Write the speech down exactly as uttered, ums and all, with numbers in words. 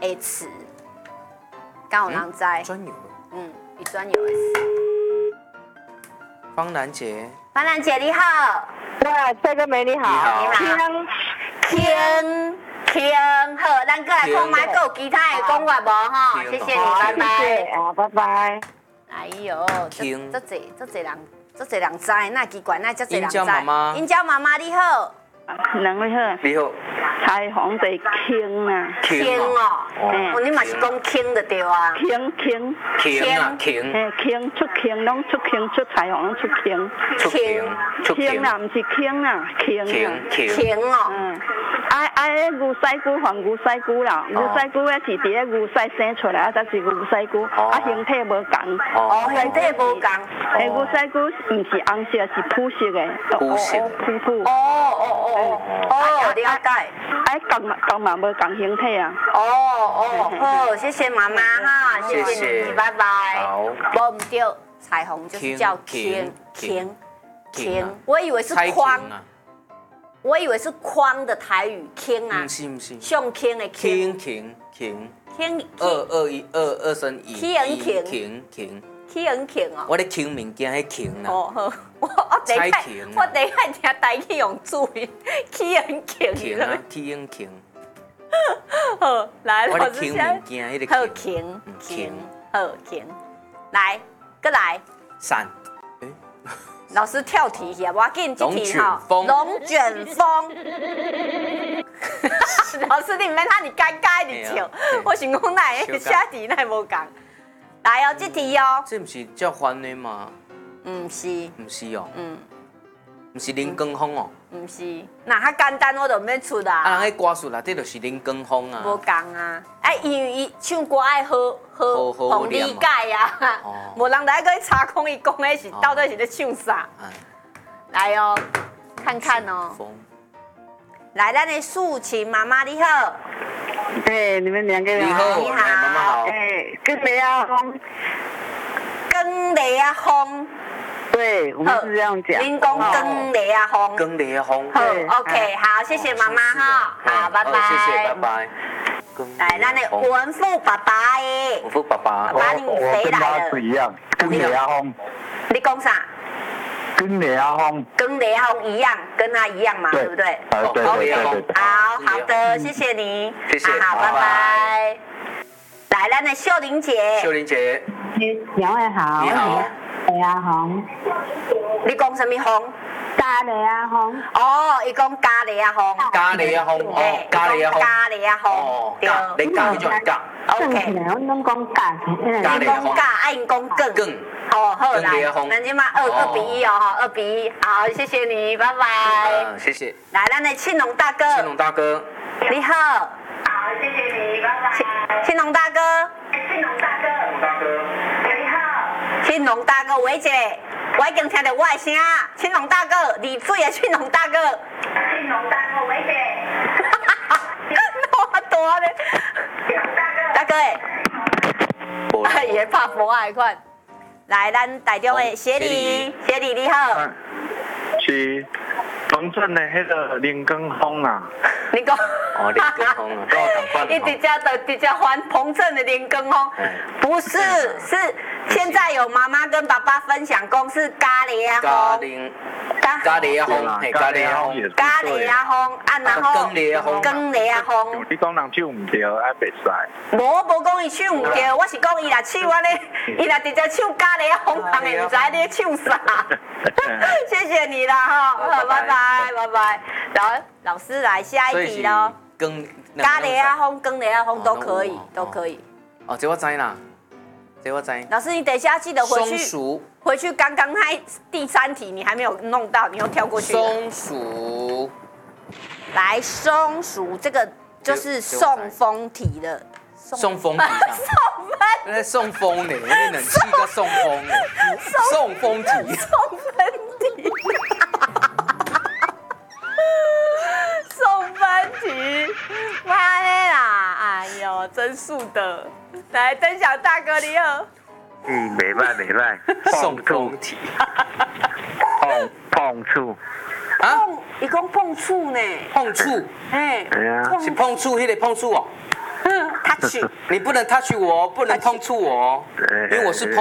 的词，刚有人知。 专有。 嗯，以专有的词。 方兰姐。 方兰姐你好。 哇，帅哥美你好。 你好。 听听听，好，咱过来看麦，还有其他的讲法无吼？谢谢你，拜拜。 啊，拜拜。 哎呦，这这这这这人，这这人知，那奇怪，那这这人知。 英娇妈妈。 英娇妈妈你好。 两位好。 你好。 彩虹在轻啊。 轻哦。哦，你嘛是讲轻的对啊。 轻轻。 轻啊轻。 嘿，轻出轻，拢出轻出彩虹，拢出轻。 出轻。出轻啦，唔是轻啦，轻。 轻轻。 轻哦。 嗯。啊啊！牛屎菇换牛屎菇啦，牛屎菇咧是伫咧牛屎生出来，啊，才是牛屎菇，啊，形体无共。 哦，形体无共。 诶，牛屎菇唔是红色，是朴色的。 朴色。 朴朴。 哦哦哦哦，了解。 哎，共共嘛无共形体啊。 哦哦，好，谢谢妈妈哈，谢谢你，拜拜。 好。 无唔对，彩虹就是叫轻轻轻，我以为是框。我以为是框的台语轻啊， 不是不是， 上轻的轻， 轻轻轻， 二二一二二声一， 轻轻轻轻， 轻轻哦。 我咧轻物件，迄轻啦。 哦好，我我第一摆，我第一摆听台语用注音，轻轻。 轻啊，轻轻。 好，来， 我咧轻物件，迄个好轻轻，好轻，来，再来。 散。 老师跳题去啊，我紧这题哈。 龙卷风。老师你唔免他你尴尬你笑，我想讲哪个下题那无讲。来哦，这题哦。 这不是叫番的吗？ 唔是。 唔是哦。 嗯。 唔是林更峰哦。 唔是，那较简单我就唔免出啦。 啊，人迄歌词内底就是林更峰啊。 无共啊，哎，因为伊唱歌爱好好好理解啊，无人来个查空伊讲的是到底是咧唱啥。来哦，看看哦。来，咱的素琴妈妈你好。 哎，你们两个人好。 你好。 妈妈好。 哎，跟雷阿峰。 跟雷阿峰。 对，我们是这样讲。 林公跟雷阿峰。 跟雷阿峰。 好 ，OK， 好，谢谢妈妈哈，好，拜拜。 谢谢，拜拜。 来，咱的文富爸爸耶。 文富爸爸。 爸爸，你谁来了？ 不一样，跟雷阿峰。 你讲啥？ 跟雷阿峰。 跟雷阿峰一样，跟他一样嘛，对不对？ 对对对对。 好好的，谢谢你。 谢谢。 好，拜拜。来，咱的秀玲姐。 秀玲姐。 两位好。 你好。 雷阿峰。 你讲什么峰？ 加雷阿峰。 哦，伊讲加雷阿峰。 加雷阿峰，哦，加雷阿峰。 加雷阿峰。 哦，加，你加迄种加。 OK。 我拢讲加。 你讲加，啊，因讲更。 更。 哦，好来，咱今嘛二二比一哦，哈，二比一。好，谢谢你，拜拜。 嗯，谢谢。 来，咱的庆隆大哥。 庆隆大哥。 你好。 好，谢谢你，拜拜。 庆隆大哥。 庆隆大哥。庆隆大哥。你好。 庆隆大哥，喂一下，我已经听到我的声。庆隆大哥，丽水的庆隆大哥。 庆隆大哥，喂一下。 那么多呢？ 庆隆大哥。 大哥哎，也怕博爱款。来，咱台中的协理，协理你好。 是彭镇的迄个林更峰啊。 你讲。 哦，林更峰啊，跟我同款。 你直接的直接还彭镇的林更峰，不是，是现在有妈妈跟爸爸分享，公是咖喱啊咖喱，咖喱啊风，嘿，咖喱啊风， 咖喱啊风，啊然后更喱啊风， 更喱啊风。 你讲人唱唔对，啊袂使。 无无讲伊唱唔对，我是讲伊若唱安尼，伊若直接唱咖喱啊风，人会唔知你唱啥。谢谢你啦哈，好，拜拜拜拜。然后老师来下一题喽。 更咖喱啊风、更喱啊风都可以，都可以。 哦，这我知啦，这我知。 老师，你等一下记得回去。 松鼠。 回去刚刚那第三题你还没有弄到，你又跳过去。 松鼠。 来，松鼠这个就是送风题的。 送风题。 送风。 那送风呢？那冷气叫送风呢？送风题。 送风题。送分题，妈的啦！哎呦，真素的。来，灯小大哥你好。 嗯，袂歹袂歹。 送风题。 碰碰触。 啊？伊讲碰触呢？ 碰触。 哎。 哎呀。 是碰触，迄个碰触哦。 嗯，他去，你不能 touch 我，不能碰触我，因为我是